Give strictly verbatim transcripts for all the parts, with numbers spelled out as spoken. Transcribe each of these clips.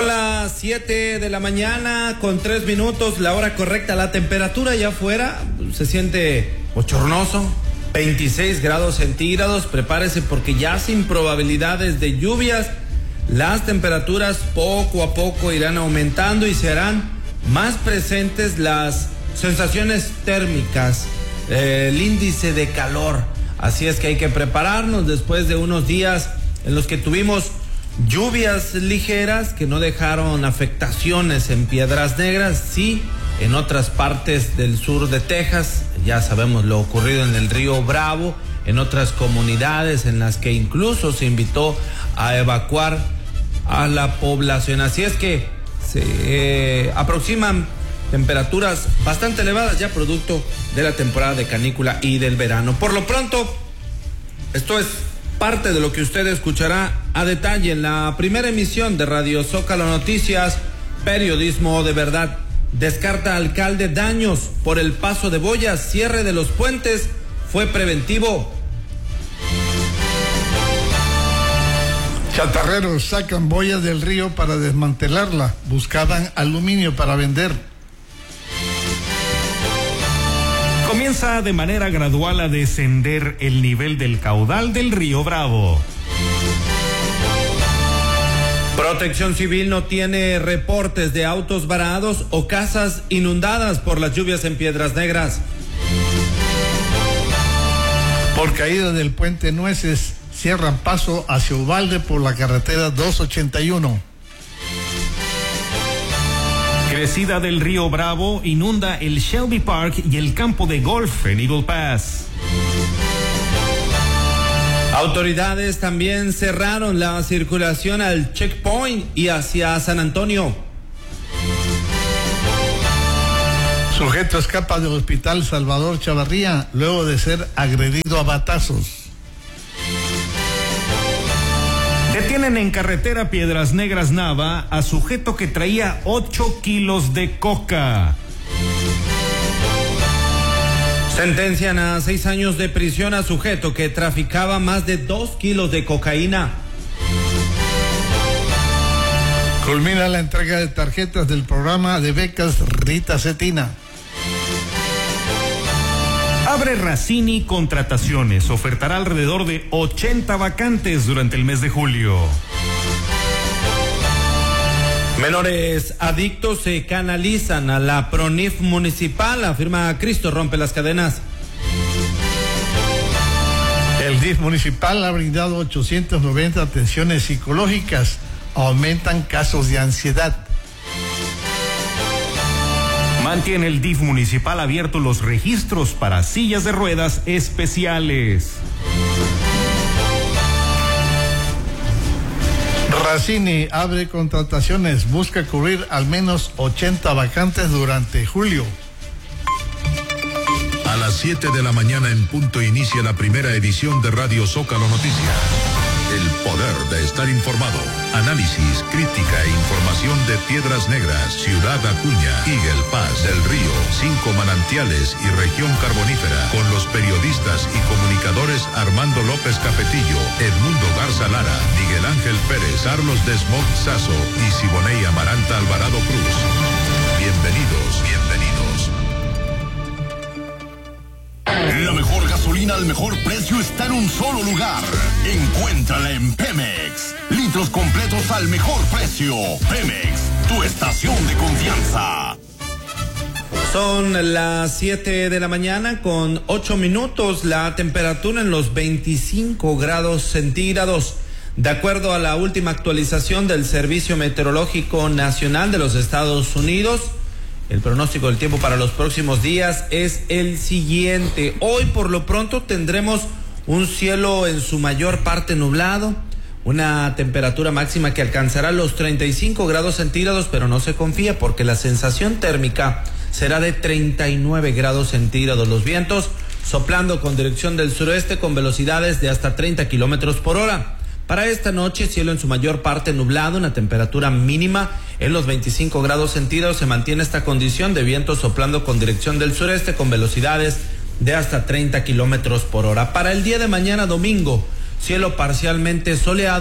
Son las siete de la mañana con tres minutos, la hora correcta. La temperatura allá afuera se siente bochornoso, veintiséis grados centígrados. Prepárese porque ya sin probabilidades de lluvias, las temperaturas poco a poco irán aumentando y se harán más presentes las sensaciones térmicas, eh, el índice de calor. Así es que hay que prepararnos después de unos días en los que tuvimos lluvias ligeras que no dejaron afectaciones en Piedras Negras, sí en otras partes del sur de Texas. Ya sabemos lo ocurrido en el río Bravo, en otras comunidades en las que incluso se invitó a evacuar a la población. Así es que se eh, aproximan temperaturas bastante elevadas ya producto de la temporada de canícula y del verano. Por lo pronto, esto es parte de lo que usted escuchará a detalle en la primera emisión de Radio Zócalo Noticias. Periodismo de verdad. Descarta alcalde daños por el paso de boyas, cierre de los puentes fue preventivo. Chatarreros sacan boyas del río para desmantelarla, buscaban aluminio para vender. Comienza de manera gradual a descender el nivel del caudal del río Bravo. Protección Civil no tiene reportes de autos varados o casas inundadas por las lluvias en Piedras Negras. Por caída del puente Nueces, cierran paso hacia Uvalde por la carretera doscientos ochenta y uno. Crecida del río Bravo inunda el Shelby Park y el campo de golf en Eagle Pass. Autoridades también cerraron la circulación al checkpoint y hacia San Antonio. Sujeto escapa del hospital Salvador Chavarría luego de ser agredido a batazos. Detienen en carretera Piedras Negras Nava a sujeto que traía ocho kilos de coca. Sentencian a seis años de prisión a sujeto que traficaba más de dos kilos de cocaína. Culmina la entrega de tarjetas del programa de becas Rita Cetina. Abre Racini Contrataciones, ofertará alrededor de ochenta vacantes durante el mes de julio. Menores adictos se canalizan a la PRONIF municipal, afirma Cristo Rompe las Cadenas. El D I F municipal ha brindado ochocientas noventa atenciones psicológicas, aumentan casos de ansiedad. Mantiene el D I F municipal abiertos los registros para sillas de ruedas especiales. Racini abre contrataciones, busca cubrir al menos ochenta vacantes durante julio. A las siete de la mañana en punto inicia la primera edición de Radio Zócalo Noticias. El poder de estar informado. Análisis, crítica e información de Piedras Negras, Ciudad Acuña, Eagle Pass, Del Río, Cinco Manantiales y Región Carbonífera. Con los periodistas y comunicadores Armando López Capetillo, Edmundo Garza Lara, Miguel Ángel Pérez, Carlos Desmond Sazo y Siboney Amaranta Alvarado Cruz. Bienvenidos, bienvenidos. La mejor gasolina al mejor precio está en un solo lugar. Encuéntrala en Pemex. Litros completos al mejor precio. Pemex, tu estación de confianza. Son las siete de la mañana con ocho minutos. La temperatura en los veinticinco grados centígrados. De acuerdo a la última actualización del Servicio Meteorológico Nacional de los Estados Unidos, el pronóstico del tiempo para los próximos días es el siguiente. Hoy por lo pronto tendremos un cielo en su mayor parte nublado, una temperatura máxima que alcanzará los treinta y cinco grados centígrados, pero no se confía porque la sensación térmica será de treinta y nueve grados centígrados. Los vientos soplando con dirección del suroeste con velocidades de hasta treinta kilómetros por hora. Para esta noche, cielo en su mayor parte nublado, una temperatura mínima en los veinticinco grados centígrados. Se mantiene esta condición de viento soplando con dirección del sureste con velocidades de hasta treinta kilómetros por hora. Para el día de mañana domingo, cielo parcialmente soleado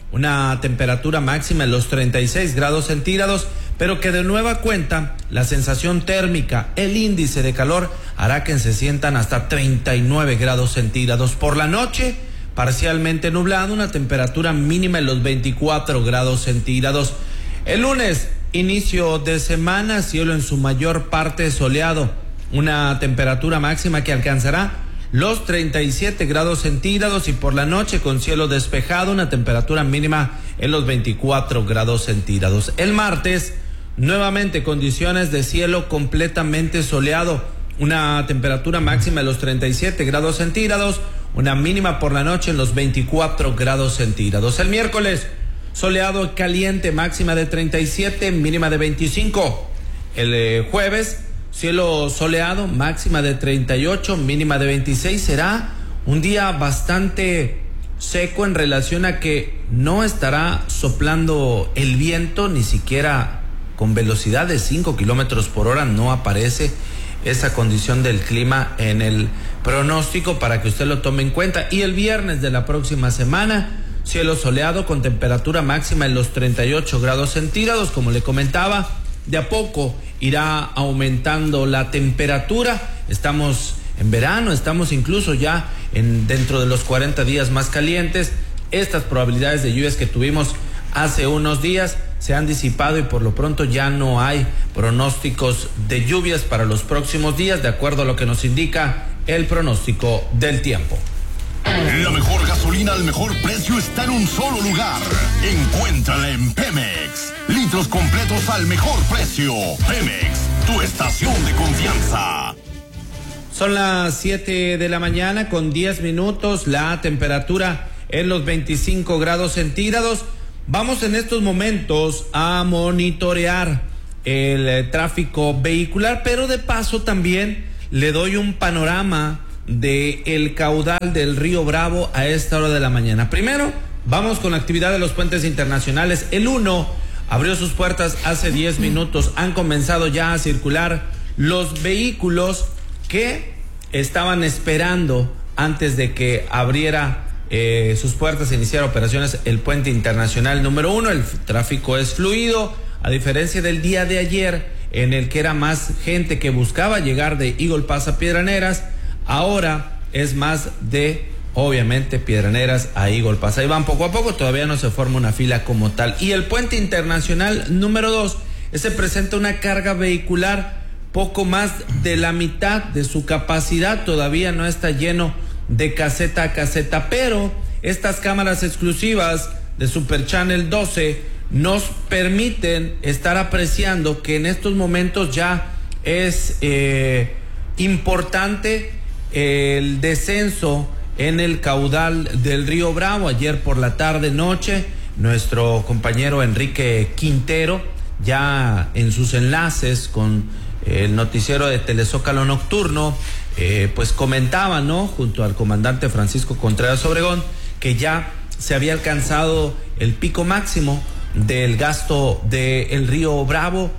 una temperatura máxima en los treinta y seis grados centígrados, pero que de nueva cuenta la sensación térmica, el índice de calor hará que se sientan hasta treinta y nueve grados centígrados. Por la noche, parcialmente nublado, una temperatura mínima en los veinticuatro grados centígrados. El lunes, inicio de semana, cielo en su mayor parte soleado, una temperatura máxima que alcanzará los treinta y siete grados centígrados y por la noche con cielo despejado, una temperatura mínima en los veinticuatro grados centígrados. El martes, nuevamente condiciones de cielo completamente soleado, una temperatura máxima en los treinta y siete grados centígrados, una mínima por la noche en los veinticuatro grados centígrados. El miércoles, soleado y caliente, máxima de treinta y siete, mínima de veinticinco. El eh, jueves, cielo soleado, máxima de treinta y ocho, mínima de veintiséis. Será un día bastante seco en relación a que no estará soplando el viento, ni siquiera con velocidad de cinco kilómetros por hora. No aparece esa condición del clima en el pronóstico para que usted lo tome en cuenta. Y el viernes de la próxima semana, cielo soleado con temperatura máxima en los treinta y ocho grados centígrados. Como le comentaba, de a poco irá aumentando la temperatura. Estamos en verano, estamos incluso ya en dentro de los cuarenta días más calientes. Estas probabilidades de lluvias que tuvimos hace unos días se han disipado y por lo pronto ya no hay pronósticos de lluvias para los próximos días, de acuerdo a lo que nos indica el pronóstico del tiempo. La mejor gasolina al mejor precio está en un solo lugar. Encuéntrala en Pemex. Litros completos al mejor precio. Pemex, tu estación de confianza. Son las siete de la mañana con diez minutos. La temperatura en los veinticinco grados centígrados. Vamos en estos momentos a monitorear el eh, tráfico vehicular, pero de paso también le doy un panorama de el caudal del río Bravo a esta hora de la mañana. Primero, vamos con la actividad de los puentes internacionales. El uno abrió sus puertas hace diez minutos. Han comenzado ya a circular los vehículos que estaban esperando antes de que abriera eh, sus puertas e iniciara operaciones el puente internacional número uno. El tráfico es fluido, a diferencia del día de ayer, en el que era más gente que buscaba llegar de Eagle Pass a Piedraneras. Ahora es más de, obviamente, Piedraneras a Eagle Pass. Ahí van poco a poco, todavía no se forma una fila como tal. Y el puente internacional número dos, ese presenta una carga vehicular poco más de la mitad de su capacidad. Todavía no está lleno de caseta a caseta, pero estas cámaras exclusivas de Super Channel doce nos permiten estar apreciando que en estos momentos ya es eh, importante el descenso en el caudal del río Bravo. Ayer por la tarde noche, nuestro compañero Enrique Quintero, ya en sus enlaces con el noticiero de Telezócalo Nocturno, eh, pues comentaba, ¿no?, junto al comandante Francisco Contreras Obregón, que ya se había alcanzado el pico máximo del gasto del río Bravo.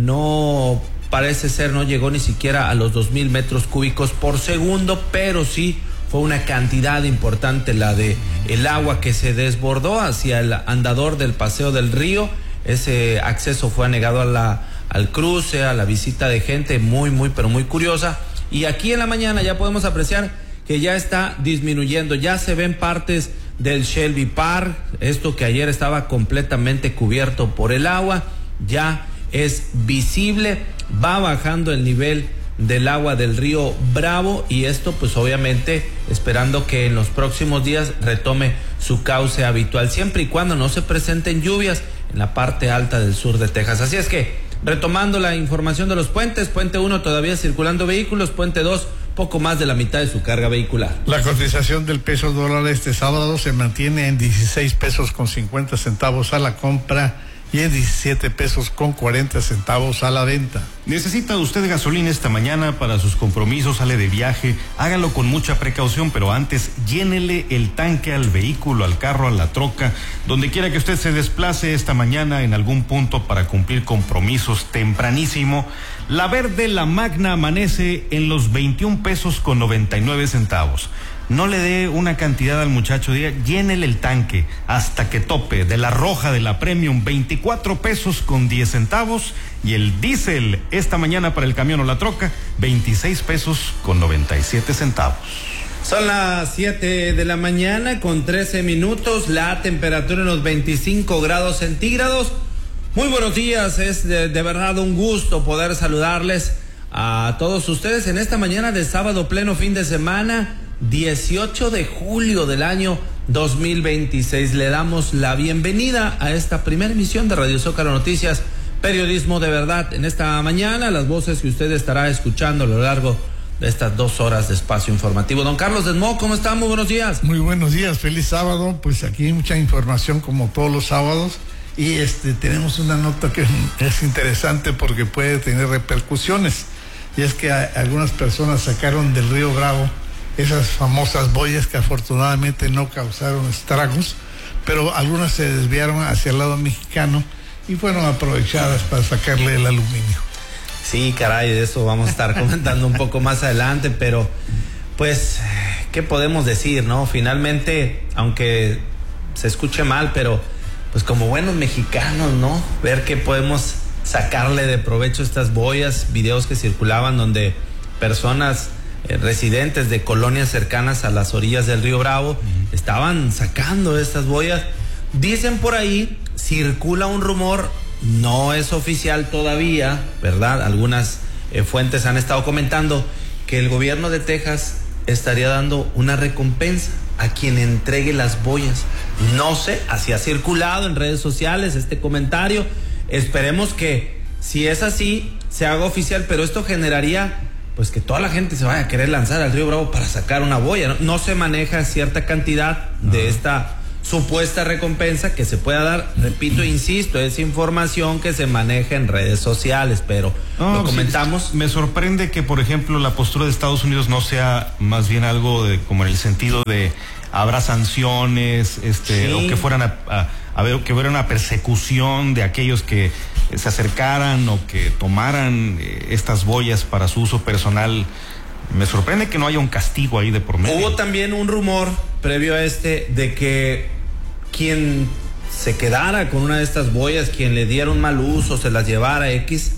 No parece ser, no llegó ni siquiera a los dos mil metros cúbicos por segundo, pero sí fue una cantidad importante la de el agua que se desbordó hacia el andador del Paseo del Río. Ese acceso fue anegado a la, al cruce, a la visita de gente muy, muy, pero muy curiosa. Y aquí en la mañana ya podemos apreciar que ya está disminuyendo, ya se ven partes del Shelby Park, esto que ayer estaba completamente cubierto por el agua, ya es visible, va bajando el nivel del agua del río Bravo, y esto pues obviamente esperando que en los próximos días retome su cauce habitual, siempre y cuando no se presenten lluvias en la parte alta del sur de Texas. Así es que, retomando la información de los puentes, puente uno todavía circulando vehículos, puente dos poco más de la mitad de su carga vehicular. La cotización del peso dólar este sábado se mantiene en dieciséis pesos con cincuenta centavos a la compra y en diecisiete pesos con cuarenta centavos a la venta. ¿Necesita usted gasolina esta mañana para sus compromisos? Sale de viaje, hágalo con mucha precaución, pero antes llénele el tanque al vehículo, al carro, a la troca, donde quiera que usted se desplace esta mañana en algún punto para cumplir compromisos tempranísimo. La verde, la magna, amanece en los veintiún pesos con noventa y nueve centavos. no le dé una cantidad al muchacho, diga, llénele el tanque hasta que tope. De la roja, de la Premium, veinticuatro pesos con diez centavos, y el diésel esta mañana para el camión o la troca, veintiséis pesos con noventa y siete centavos. Son las siete de la mañana con trece minutos, la temperatura en los veinticinco grados centígrados. Muy buenos días, es de, de verdad un gusto poder saludarles a todos ustedes en esta mañana de sábado pleno fin de semana, dieciocho de julio del año dos mil veintiséis. Le damos la bienvenida a esta primera emisión de Radio Zócalo Noticias, periodismo de verdad. En esta mañana, las voces que usted estará escuchando a lo largo de estas dos horas de espacio informativo. Don Carlos Desmo, ¿cómo está? Muy buenos días. Muy buenos días, feliz sábado. Pues aquí hay mucha información como todos los sábados, y este tenemos una nota que es interesante porque puede tener repercusiones, y es que a, algunas personas sacaron del río Bravo esas famosas boyas que afortunadamente no causaron estragos, pero algunas se desviaron hacia el lado mexicano y fueron aprovechadas para sacarle el aluminio. Sí, caray, de eso vamos a estar comentando un poco más adelante, pero pues, ¿qué podemos decir, no? Finalmente, aunque se escuche mal, pero pues como buenos mexicanos, ¿no? Ver qué podemos sacarle de provecho a estas boyas, videos que circulaban donde personas eh, residentes de colonias cercanas a las orillas del río Bravo uh-huh. estaban sacando estas boyas. Dicen por ahí, circula un rumor, no es oficial todavía, ¿verdad? Algunas eh, fuentes han estado comentando que el gobierno de Texas estaría dando una recompensa a quien entregue las boyas. No sé, así ha circulado en redes sociales este comentario. Esperemos que, si es así, se haga oficial, pero esto generaría pues que toda la gente se vaya a querer lanzar al río Bravo para sacar una boya. No, no se maneja cierta cantidad de esta supuesta recompensa que se pueda dar. Repito, insisto, es información que se maneja en redes sociales, pero no, lo comentamos. Sí, me sorprende que, por ejemplo, la postura de Estados Unidos no sea más bien algo de, como en el sentido de habrá sanciones, este, sí. o que fueran a, a, a ver, que hubiera una persecución de aquellos que se acercaran o que tomaran eh, estas boyas para su uso personal. Me sorprende que no haya un castigo ahí de por medio. Hubo también un rumor previo a este de que quien se quedara con una de estas boyas, quien le diera un mal uso, se las llevara X,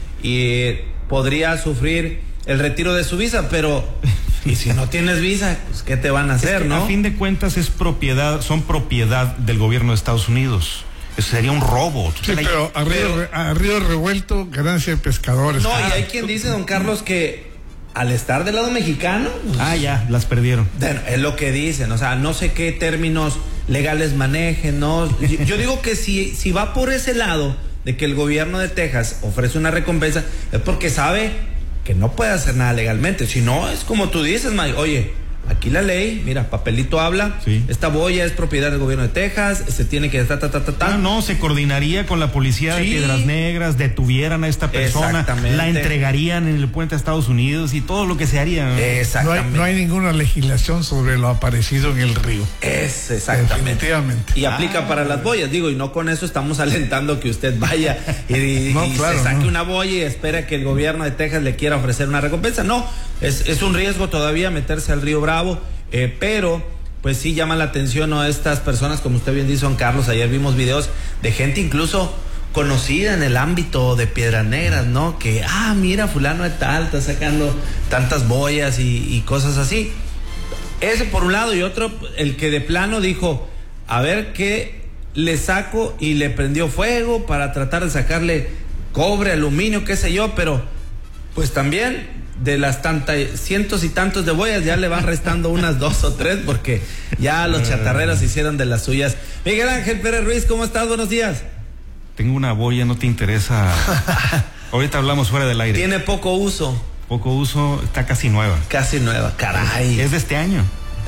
y podría sufrir el retiro de su visa, pero y si no tienes visa, pues ¿qué te van a hacer, es que, no? A fin de cuentas es propiedad, son propiedad del gobierno de Estados Unidos. Eso sería un robo. Sí, pero a río, a río revuelto, ganancia de pescadores. No, ah. y hay quien dice, don Carlos, que al estar del lado mexicano, pues, ah, ya, las perdieron. Bueno, es lo que dicen, o sea, no sé qué términos legales manejen, ¿no? Yo, yo digo que si, si va por ese lado de que el gobierno de Texas ofrece una recompensa, es porque sabe que no puede hacer nada legalmente. Si no, es como tú dices, Mike, oye, aquí la ley, mira, papelito habla, sí. esta boya es propiedad del gobierno de Texas, se tiene que ta, ta, ta, ta, ta. No, no, se coordinaría con la policía sí. de Piedras Negras, detuvieran a esta persona, la entregarían en el puente a Estados Unidos y todo lo que se haría. Exactamente. No hay, no hay ninguna legislación sobre lo aparecido en el río. Es exactamente. Definitivamente. Y aplica ah, para las boyas, digo, y no con eso estamos alentando que usted vaya y, no, y claro, se saque no. una boya y espera que el gobierno de Texas le quiera ofrecer una recompensa. No, es, es un riesgo todavía meterse al río Bravo. Eh, pero pues sí llama la atención, ¿no? Estas personas, como usted bien dice, don Carlos, ayer vimos videos de gente incluso conocida en el ámbito de Piedras Negras, ¿no? Que, ah, mira, fulano de tal, está sacando tantas boyas y, y cosas así. Ese por un lado, y otro, el que de plano dijo, a ver qué le saco, y le prendió fuego para tratar de sacarle cobre, aluminio, qué sé yo, pero pues también de las tantas, cientos y tantos de boyas, ya le van restando unas dos o tres, porque ya los chatarreros hicieron de las suyas. Miguel Ángel Pérez Ruiz, ¿cómo estás? Buenos días. Tengo una boya, ¿no te interesa? Ahorita hablamos fuera del aire. Tiene poco uso. Poco uso, está casi nueva. Casi nueva, caray. Es de este año.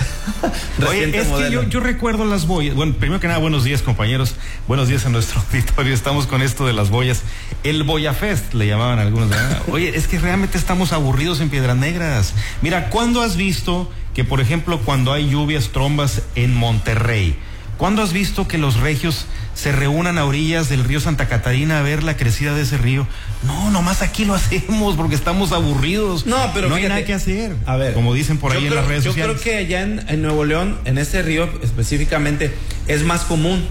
Oye, es modelo. que yo, yo recuerdo las boyas. Bueno, primero que nada, buenos días, compañeros. Buenos días a nuestro auditorio. Estamos con esto de las boyas. El Boya Fest le llamaban algunos, ¿verdad? Oye, es que realmente estamos aburridos en Piedras Negras. Mira, ¿cuándo has visto que, por ejemplo, cuando hay lluvias, trombas en Monterrey, ¿Cuándo has visto que los regios se reúnan a orillas del río Santa Catarina a ver la crecida de ese río? No, nomás aquí lo hacemos porque estamos aburridos. No, pero no fíjate, hay nada que hacer. A ver, como dicen por ahí creo, en las redes yo sociales. Yo creo que allá en, en Nuevo León, en ese río específicamente, es más común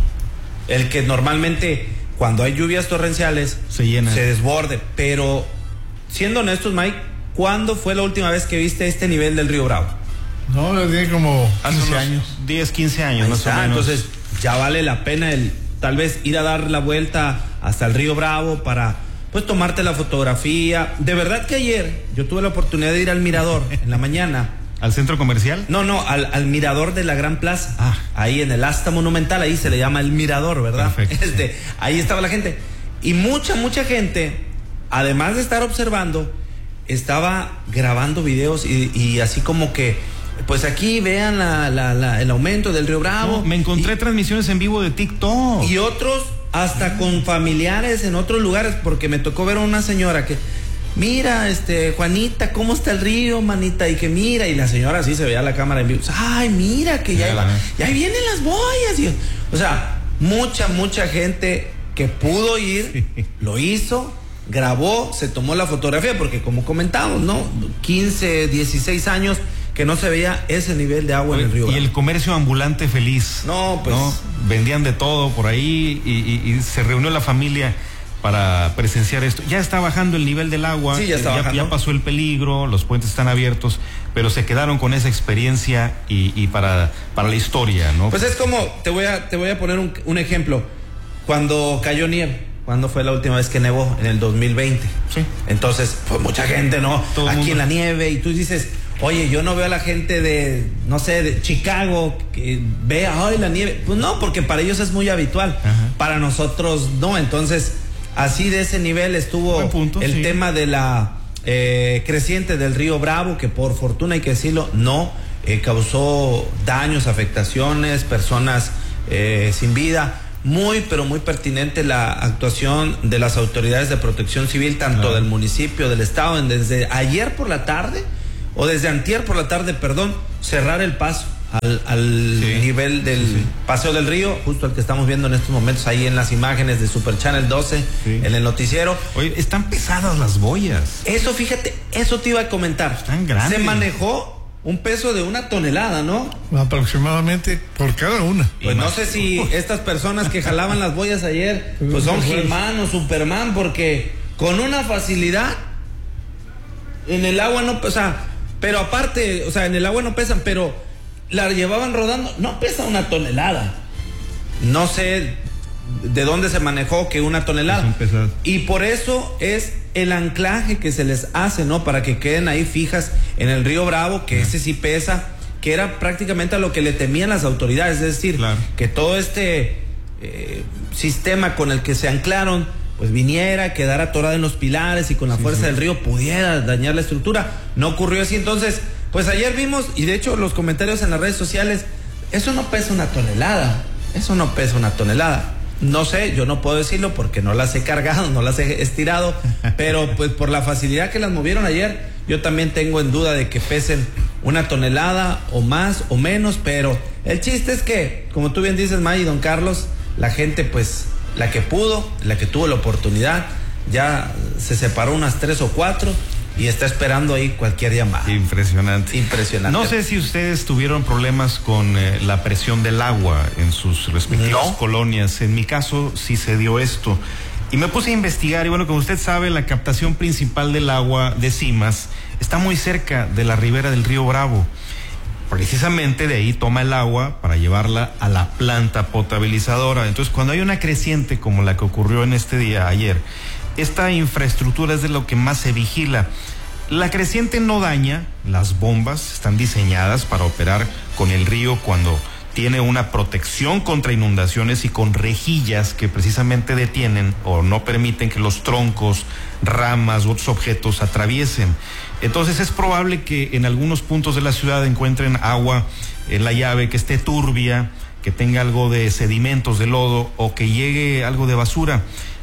el que normalmente cuando hay lluvias torrenciales se llena, se desborde. Pero siendo honestos, Mike, ¿cuándo fue la última vez que viste este nivel del río Bravo? No, le di como quince Hace años. diez, quince años Ahí más está, o menos. entonces ya vale la pena el tal vez ir a dar la vuelta hasta el río Bravo para pues tomarte la fotografía. De verdad que ayer yo tuve la oportunidad de ir al mirador en la mañana. ¿Al centro comercial? No, no, al, al mirador de la Gran Plaza. Ah. Ahí en el asta monumental, ahí se le llama el mirador, ¿verdad? Perfecto. Este, ahí estaba la gente. Y mucha, mucha gente, además de estar observando, estaba grabando videos y, y así como que, pues aquí vean la, la, la, el aumento del río Bravo. No, me encontré y, transmisiones en vivo de TikTok. Y otros hasta con familiares en otros lugares, porque me tocó ver a una señora que, mira, este, Juanita, ¿cómo está el río, manita? Y que mira, y la señora así se veía la cámara en vivo. Ay, mira, que ya, ya, iba, ya vienen las boyas. Y, o sea, mucha, mucha gente que pudo ir, lo hizo, grabó, se tomó la fotografía, porque como comentamos, ¿no? quince, dieciséis años que no se veía ese nivel de agua en el río Y Bravo. el comercio ambulante feliz. No, pues. ¿no? Vendían de todo por ahí y, y, y se reunió la familia para presenciar esto. Ya está bajando el nivel del agua. Sí, ya está ya, bajando. ya pasó el peligro, los puentes están abiertos, pero se quedaron con esa experiencia y, y para, para la historia, ¿no? Pues es como, te voy a, te voy a poner un, un ejemplo. Cuando cayó nieve. ¿Cuándo fue la última vez que nevó? En el dos mil veinte. Sí. Entonces, pues mucha gente, ¿no? Todo Aquí mundo. en la nieve, y tú dices, oye, yo no veo a la gente de, no sé, de Chicago que vea, ay, la nieve. Pues no, porque para ellos es muy habitual. Ajá. Para nosotros no. Entonces, así de ese nivel estuvo Buen punto, el sí. tema de la eh, creciente del río Bravo, que por fortuna hay que decirlo, no eh, causó daños, afectaciones, personas eh, sin vida. Muy, pero muy pertinente la actuación de las autoridades de protección civil, tanto Claro. del municipio, del estado, en desde ayer por la tarde, o desde antier por la tarde, perdón, cerrar el paso al, al Sí. nivel del Sí, sí. Paseo del Río, justo el que estamos viendo en estos momentos ahí en las imágenes de Super Channel doce, Sí. en el noticiero. Oye, están pesadas las boyas. Eso, fíjate, eso te iba a comentar. Están grandes. Se manejó un peso de una tonelada, ¿no? Aproximadamente por cada una. Pues Y no más. sé si estas personas que jalaban las boyas ayer, pues son He-Man o Superman, porque con una facilidad en el agua no, o sea, pero aparte, o sea, en el agua no pesan, pero la llevaban rodando, no pesa una tonelada. No sé de dónde se manejó que una tonelada. Son pesadas. Y por eso es el anclaje que se les hace, ¿no? Para que queden ahí fijas en el río Bravo, que ese sí pesa, que era prácticamente a lo que le temían las autoridades, es decir, Claro. que todo este eh, sistema con el que se anclaron, pues viniera, quedara atorada en los pilares y con la Sí, fuerza sí. del río pudiera dañar la estructura. No ocurrió así, entonces, pues ayer vimos, y de hecho los comentarios en las redes sociales, eso no pesa una tonelada, eso no pesa una tonelada. No sé, yo no puedo decirlo porque no las he cargado, no las he estirado, pero pues por la facilidad que las movieron ayer, yo también tengo en duda de que pesen una tonelada o más o menos, pero el chiste es que, como tú bien dices, May y don Carlos, la gente pues, la que pudo, la que tuvo la oportunidad, ya se separó unas tres o cuatro y está esperando ahí cualquier llamada. Impresionante. Impresionante. No sé si ustedes tuvieron problemas con eh, la presión del agua en sus respectivas No. colonias. En mi caso sí se dio esto. Y me puse a investigar y bueno, como usted sabe, la captación principal del agua de Cimas está muy cerca de la ribera del río Bravo. Precisamente de ahí toma el agua para llevarla a la planta potabilizadora. Entonces, cuando hay una creciente como la que ocurrió en este día, ayer, esta infraestructura es de lo que más se vigila. La creciente no daña, las bombas están diseñadas para operar con el río cuando tiene una protección contra inundaciones y con rejillas que precisamente detienen o no permiten que los troncos, ramas u otros objetos atraviesen. Entonces es probable que en algunos puntos de la ciudad encuentren agua en la llave que esté turbia, que tenga algo de sedimentos, de lodo o que llegue algo de basura.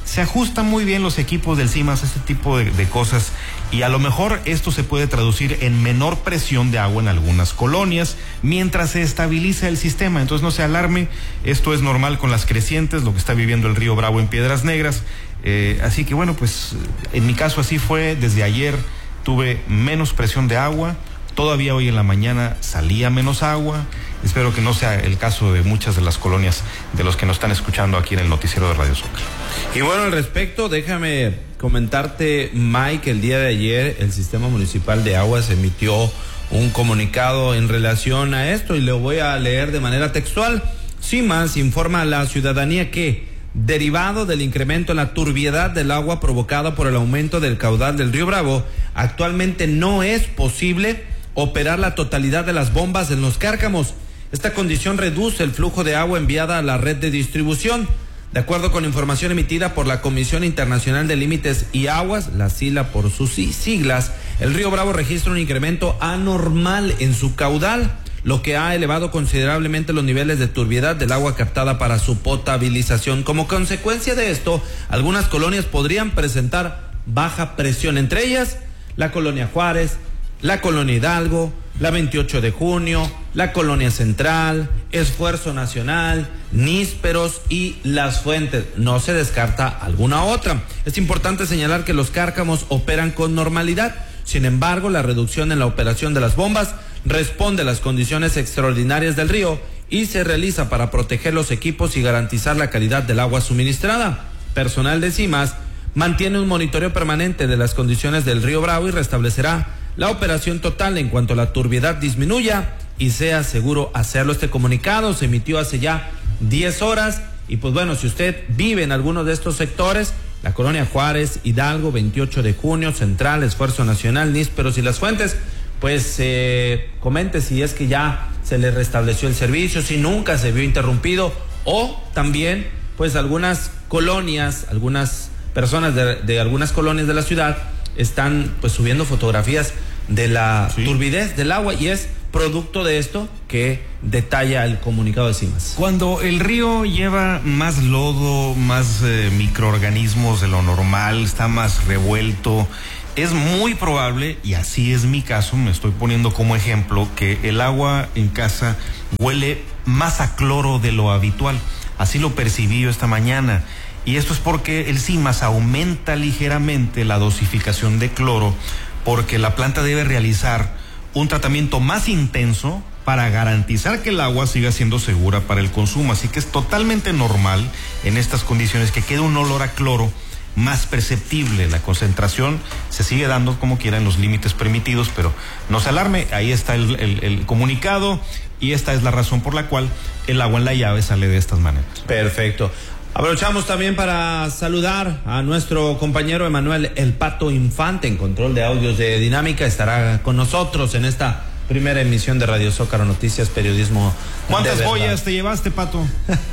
se ajustan muy bien los equipos del CIMAS a este tipo de, de cosas, y a lo mejor esto se puede traducir en menor presión de agua en algunas colonias mientras se estabiliza el sistema. Entonces no se alarme, esto es normal con las crecientes, lo que está viviendo el río Bravo en Piedras Negras. Eh, así que bueno, pues en mi caso así fue. Desde ayer tuve menos presión de agua, todavía hoy en la mañana salía menos agua. Espero que no sea el caso de muchas de las colonias de los que nos están escuchando aquí en el noticiero de Radio Zócalo. Y bueno, al respecto, déjame comentarte, Mike, el día de ayer el Sistema Municipal de Aguas emitió un comunicado en relación a esto y lo voy a leer de manera textual. CIMAS informa a la ciudadanía que, derivado del incremento en la turbiedad del agua provocada por el aumento del caudal del río Bravo, actualmente no es posible operar la totalidad de las bombas en los cárcamos. Esta condición reduce el flujo de agua enviada a la red de distribución. De acuerdo con información emitida por la Comisión Internacional de Límites y Aguas, la SILA por sus siglas, el río Bravo registra un incremento anormal en su caudal, lo que ha elevado considerablemente los niveles de turbiedad del agua captada para su potabilización. Como consecuencia de esto, algunas colonias podrían presentar baja presión, entre ellas la colonia Juárez, la colonia Hidalgo, la veintiocho de junio, la colonia Central, Esfuerzo Nacional, Nísperos y Las Fuentes. No se descarta alguna otra. Es importante señalar que los cárcamos operan con normalidad. Sin embargo, la reducción en la operación de las bombas responde a las condiciones extraordinarias del río y se realiza para proteger los equipos y garantizar la calidad del agua suministrada. Personal de CIMAS mantiene un monitoreo permanente de las condiciones del río Bravo y restablecerá la operación total en cuanto la turbiedad disminuya y sea seguro hacerlo. Este comunicado se emitió hace ya diez horas y pues bueno, si usted vive en alguno de estos sectores, la colonia Juárez, Hidalgo, veintiocho de junio, Central, Esfuerzo Nacional, Nísperos y Las Fuentes, pues eh, comente si es que ya se le restableció el servicio, si nunca se vio interrumpido, o también pues algunas colonias, algunas personas de, de algunas colonias de la ciudad están pues subiendo fotografías de la sí. turbidez del agua, y es producto de esto que detalla el comunicado de CIMAS. Cuando el río lleva más lodo, más eh, microorganismos de lo normal, está más revuelto, es muy probable, y así es mi caso, me estoy poniendo como ejemplo, que el agua en casa huele más a cloro de lo habitual. Así lo percibí yo esta mañana. Y esto es porque el CIMAS aumenta ligeramente la dosificación de cloro, porque la planta debe realizar un tratamiento más intenso para garantizar que el agua siga siendo segura para el consumo. Así que es totalmente normal en estas condiciones que quede un olor a cloro más perceptible. La concentración se sigue dando como quiera en los límites permitidos, pero no se alarme, ahí está el, el, el comunicado, y esta es la razón por la cual el agua en la llave sale de estas maneras. Perfecto. Aprovechamos también para saludar a nuestro compañero Emanuel El Pato Infante en control de audios de Dinámica. Estará con nosotros en esta primera emisión de Radio Zócalo Noticias, periodismo. ¿Cuántas boyas te llevaste, Pato?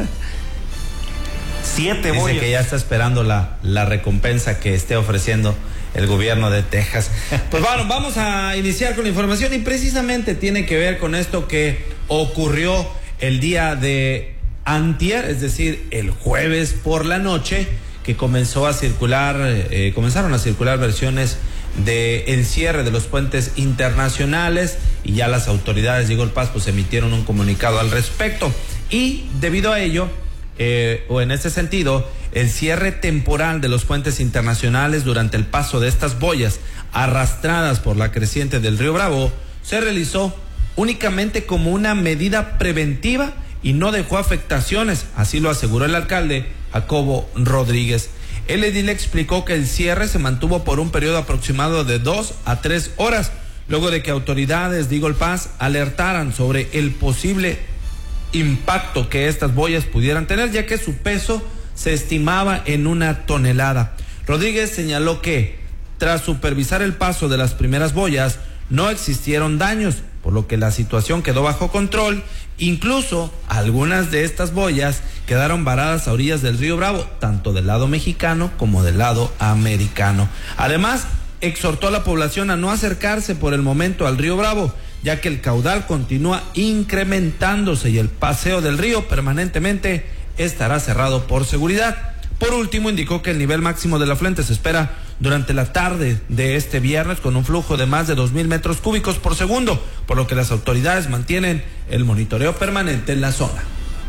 Siete Dice boyas. que ya está esperando la, la recompensa que esté ofreciendo el gobierno de Texas. Pues bueno, vamos a iniciar con la información, y precisamente tiene que ver con esto que ocurrió el día de antier, es decir, el jueves por la noche, que comenzó a circular, eh, comenzaron a circular versiones de el cierre de los puentes internacionales, y ya las autoridades de Eagle Pass pues emitieron un comunicado al respecto, y debido a ello, eh, o en ese sentido, el cierre temporal de los puentes internacionales durante el paso de estas boyas arrastradas por la creciente del río Bravo se realizó únicamente como una medida preventiva y no dejó afectaciones, así lo aseguró el alcalde Jacobo Rodríguez. El edil explicó que el cierre se mantuvo por un periodo aproximado de dos a tres horas, luego de que autoridades de Eagle Pass alertaran sobre el posible impacto que estas boyas pudieran tener, ya que su peso se estimaba en una tonelada. Rodríguez señaló que, tras supervisar el paso de las primeras boyas, no existieron daños, por lo que la situación quedó bajo control. Incluso algunas de estas boyas quedaron varadas a orillas del río Bravo, tanto del lado mexicano como del lado americano. Además, exhortó a la población a no acercarse por el momento al río Bravo, ya que el caudal continúa incrementándose y el paseo del río permanentemente estará cerrado por seguridad. Por último, indicó que el nivel máximo del afluente se espera durante la tarde de este viernes con un flujo de más de dos mil metros cúbicos por segundo, por lo que las autoridades mantienen el monitoreo permanente en la zona.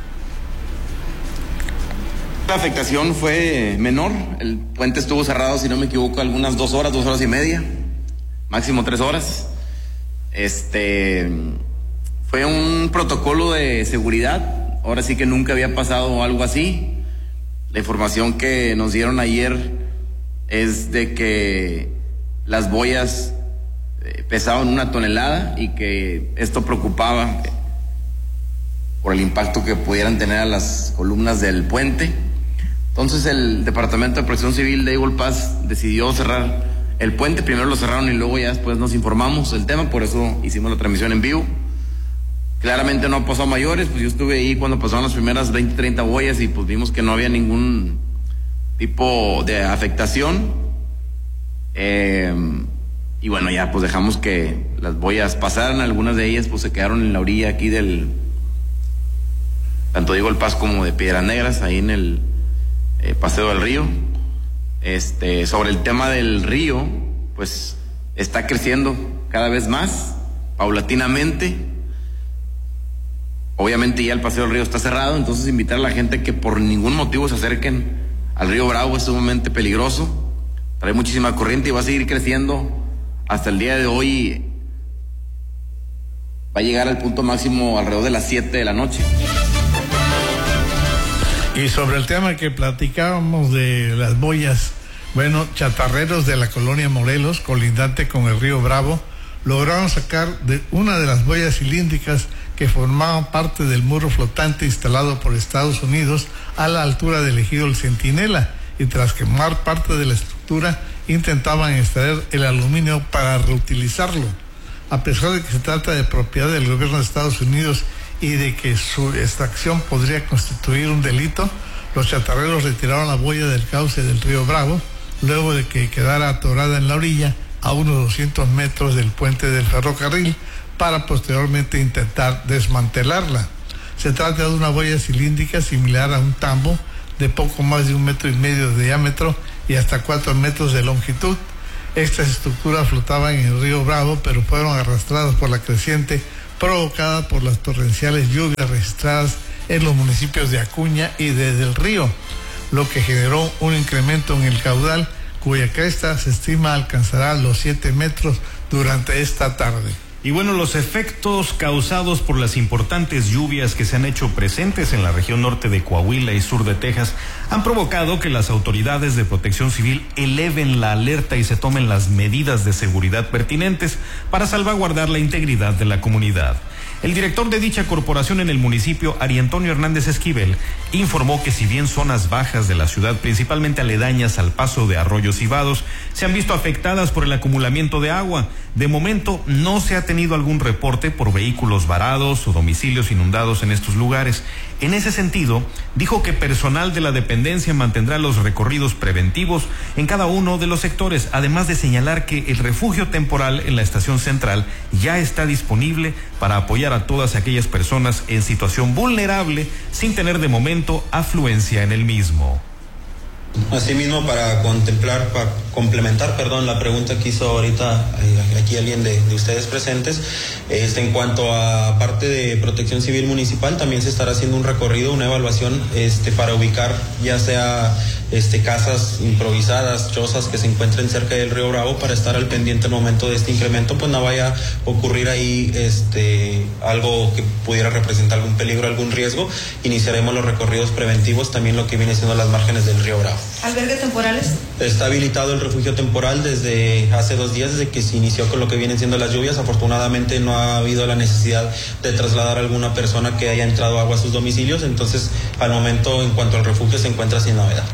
La afectación fue menor, el puente estuvo cerrado, si no me equivoco, algunas dos horas, dos horas y media, máximo tres horas. Este fue un protocolo de seguridad, ahora sí que nunca había pasado algo así. La información que nos dieron ayer es de que las boyas pesaban una tonelada y que esto preocupaba por el impacto que pudieran tener a las columnas del puente. Entonces el Departamento de Protección Civil de Eagle Pass decidió cerrar el puente. Primero lo cerraron y luego ya después nos informamos del tema, por eso hicimos la transmisión en vivo. Claramente no pasó a mayores, pues yo estuve ahí cuando pasaron las primeras veinte, treinta boyas y pues vimos que no había ningún tipo de afectación. Eh, y bueno, ya pues dejamos que las boyas pasaran, algunas de ellas pues se quedaron en la orilla aquí del, tanto digo el Paz como de Piedras Negras, ahí en el eh, Paseo del Río. Este, sobre el tema del río, pues está creciendo cada vez más, paulatinamente. Obviamente ya el Paseo del Río está cerrado, entonces invitar a la gente que por ningún motivo se acerquen al río Bravo, es sumamente peligroso, trae muchísima corriente y va a seguir creciendo hasta el día de hoy. Va a llegar al punto máximo alrededor de las siete de la noche. Y sobre el tema que platicábamos de las boyas, bueno, chatarreros de la colonia Morelos, colindante con el río Bravo, lograron sacar de una de las boyas cilíndricas que formaban parte del muro flotante instalado por Estados Unidos a la altura del ejido El Centinela, y tras quemar parte de la estructura intentaban extraer el aluminio para reutilizarlo. A pesar de que se trata de propiedad del gobierno de Estados Unidos y de que su extracción podría constituir un delito, los chatarreros retiraron la boya del cauce del río Bravo luego de que quedara atorada en la orilla a unos doscientos metros del puente del ferrocarril, para posteriormente intentar desmantelarla. Se trata de una boya cilíndrica similar a un tambo de poco más de un metro y medio de diámetro y hasta cuatro metros de longitud. Estas estructuras flotaban en el río Bravo, pero fueron arrastradas por la creciente provocada por las torrenciales lluvias registradas en los municipios de Acuña y de Del Río, lo que generó un incremento en el caudal, cuya cresta se estima alcanzará los siete metros durante esta tarde. Y bueno, los efectos causados por las importantes lluvias que se han hecho presentes en la región norte de Coahuila y sur de Texas han provocado que las autoridades de protección civil eleven la alerta y se tomen las medidas de seguridad pertinentes para salvaguardar la integridad de la comunidad. El director de dicha corporación en el municipio, Ari Antonio Hernández Esquivel, informó que si bien zonas bajas de la ciudad, principalmente aledañas al paso de arroyos y vados, se han visto afectadas por el acumulamiento de agua, de momento no se ha tenido algún reporte por vehículos varados o domicilios inundados en estos lugares. En ese sentido, dijo que personal de la dependencia mantendrá los recorridos preventivos en cada uno de los sectores, además de señalar que el refugio temporal en la estación central ya está disponible para apoyar a todas aquellas personas en situación vulnerable sin tener de momento afluencia en el mismo. Asimismo, para contemplar, para complementar, perdón, la pregunta que hizo ahorita eh, aquí alguien de, de ustedes presentes, este, en cuanto a parte de Protección Civil Municipal, también se estará haciendo un recorrido, una evaluación, este, para ubicar ya sea este, casas improvisadas, chozas que se encuentren cerca del río Bravo, para estar al pendiente al momento de este incremento, pues no vaya a ocurrir ahí este, algo que pudiera representar algún peligro, algún riesgo. Iniciaremos los recorridos preventivos, también lo que viene siendo las márgenes del río Bravo. ¿Albergues temporales? Está habilitado el refugio temporal desde hace dos días, desde que se inició con lo que vienen siendo las lluvias. Afortunadamente no ha habido la necesidad de trasladar a alguna persona que haya entrado agua a sus domicilios, entonces al momento en cuanto al refugio se encuentra sin novedad.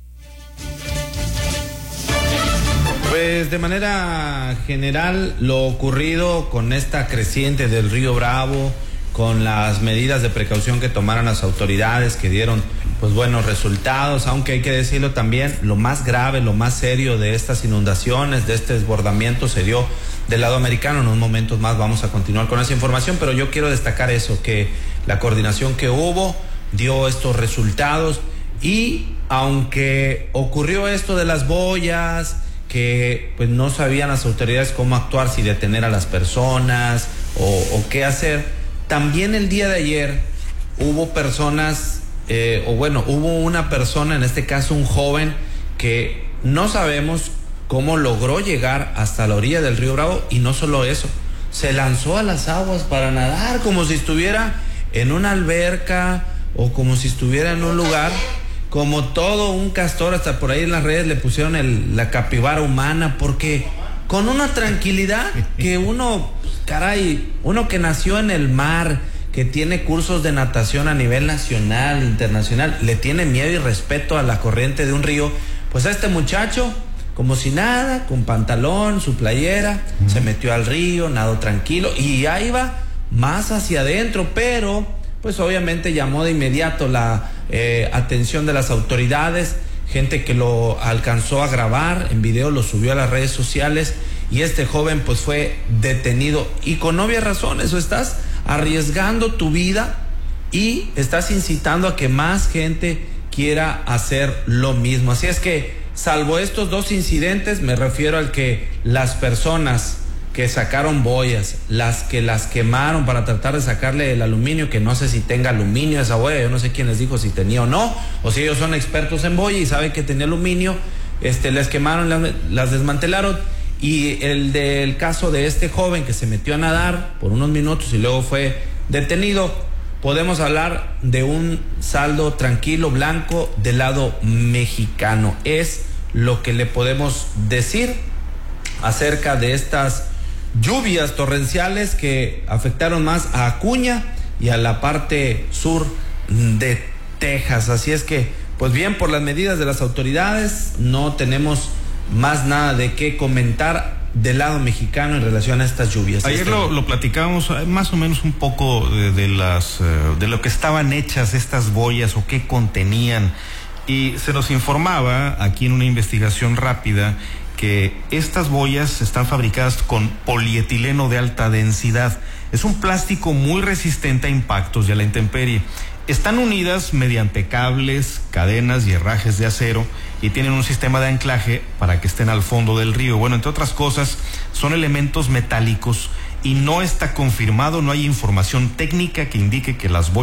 Pues de manera general, lo ocurrido con esta creciente del río Bravo, con las medidas de precaución que tomaron las autoridades, que dieron pues buenos resultados, aunque hay que decirlo también, lo más grave, lo más serio de estas inundaciones, de este desbordamiento se dio del lado americano. En unos momentos más vamos a continuar con esa información, pero yo quiero destacar eso, que la coordinación que hubo dio estos resultados y aunque ocurrió esto de las boyas, que pues no sabían las autoridades cómo actuar, si detener a las personas o, o qué hacer, también el día de ayer hubo personas, eh, o bueno, hubo una persona, en este caso un joven, que no sabemos cómo logró llegar hasta la orilla del río Bravo, y no solo eso, se lanzó a las aguas para nadar como si estuviera en una alberca o como si estuviera en un lugar, como todo un castor. Hasta por ahí en las redes le pusieron el, la capibara humana, porque con una tranquilidad que uno, caray, uno que nació en el mar, que tiene cursos de natación a nivel nacional, internacional, le tiene miedo y respeto a la corriente de un río. Pues a este muchacho, como si nada, con pantalón, su playera, uh-huh. se metió al río, nadó tranquilo y ya iba más hacia adentro, pero pues obviamente llamó de inmediato la eh, atención de las autoridades, gente que lo alcanzó a grabar en video, lo subió a las redes sociales, y este joven pues fue detenido, y con obvias razones. O estás arriesgando tu vida y estás incitando a que más gente quiera hacer lo mismo. Así es que, salvo estos dos incidentes, me refiero al que las personas que sacaron boyas, las que las quemaron para tratar de sacarle el aluminio, que no sé si tenga aluminio esa boya, yo no sé quién les dijo si tenía o no, o si ellos son expertos en boya y saben que tenía aluminio, este, les quemaron, las, las desmantelaron. Y el del caso de este joven que se metió a nadar por unos minutos y luego fue detenido, podemos hablar de un saldo tranquilo, blanco, del lado mexicano. Es lo que le podemos decir acerca de estas lluvias torrenciales que afectaron más a Acuña y a la parte sur de Texas. Así es que, pues bien, por las medidas de las autoridades, no tenemos más nada de qué comentar del lado mexicano en relación a estas lluvias. Ayer este... lo, lo platicábamos más o menos un poco de, de las de lo que estaban hechas estas boyas o qué contenían, y se nos informaba aquí en una investigación rápida que estas boyas están fabricadas con polietileno de alta densidad. Es un plástico muy resistente a impactos y a la intemperie. Están unidas mediante cables, cadenas y herrajes de acero, y tienen un sistema de anclaje para que estén al fondo del río. Bueno, entre otras cosas, son elementos metálicos y no está confirmado, no hay información técnica que indique que las boyas